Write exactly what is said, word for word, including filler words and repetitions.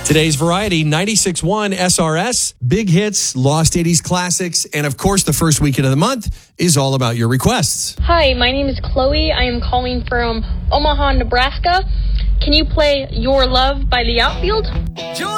Today's variety, ninety-six point one S R S, big hits, lost eighties classics, and of course the first weekend of the month is all about your requests. Hi, my name is Chloe. I am calling from Omaha, Nebraska. Can you play Your Love by The Outfield?